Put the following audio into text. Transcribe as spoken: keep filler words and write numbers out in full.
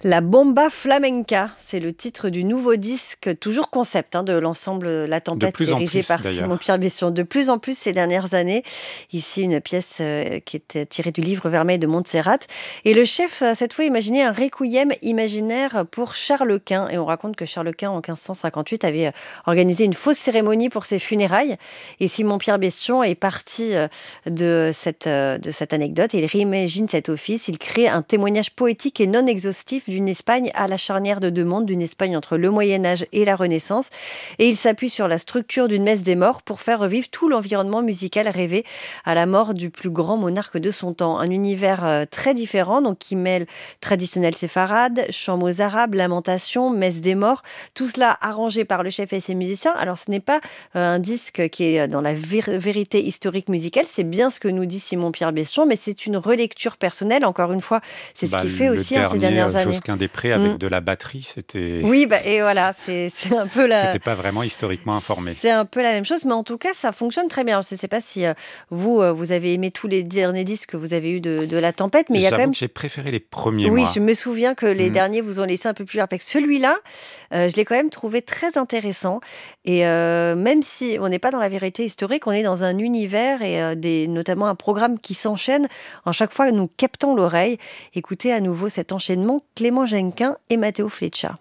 La Bomba Flamenca, c'est le titre du nouveau disque, toujours concept, hein, de l'ensemble La De Tempête, plus en dirigé plus par Simon d'ailleurs. Pierre Besson. De plus en plus ces dernières années. Ici, une pièce euh, qui était tirée du livre Vermeil de Montserrat. Et le chef, a cette fois, imaginé un requiem imaginaire pour Charles Quint. Et on raconte que Charles Quint, en quinze cent cinquante-huit, avait euh, organisé une fausse cérémonie pour ses funérailles. Et Simon Pierre Besson est parti euh, de cette, euh, de cette anecdote. Et il réimagine cet office. Il crée un témoignage poétique et non exhaustif d'une Espagne à la charnière de deux mondes, d'une Espagne entre le Moyen-Âge et la Renaissance. Et il s'appuie sur la structure d'une messe des morts pour faire revivre tout l'environnement musical rêvé à la mort du plus grand monarque de son temps. Un univers euh, très différent, donc qui mêle traditionnel séfarade, chants mozarabes, lamentations, messe des morts, tout cela arrangé par le chef et ses musiciens. Alors ce n'est pas euh, un disque qui est dans la vér- vérité historique musicale, c'est bien ce que nous dit Simon Pierre Besson, mais c'est une relecture personnelle, encore une fois, c'est ce Bah, qu'il fait le aussi, hein, ces dernier, dernières euh, années. Josquin-des-Prés Mm. avec de la batterie, c'était Oui, bah, et voilà, c'est c'est un peu la, c'était pas vraiment historiquement informé. c'est un peu la même chose, mais en tout cas, ça fonctionne très bien. Je ne sais pas si euh, vous, euh, vous avez aimé tous les derniers disques que vous avez eus de, de La Tempête, mais il y a quand J'avoue même. que j'ai préféré les premiers, Oui, je moi. me souviens que les Mmh. derniers vous ont laissé un peu plus perplexe. Celui-là, euh, je l'ai quand même trouvé très intéressant. Et euh, même si on n'est pas dans la vérité historique, on est dans un univers et euh, des, notamment un programme qui s'enchaîne. En chaque fois, nous captons l'oreille. Écoutez à nouveau cet enchaînement, Clément Genquin et Matteo Fleccia.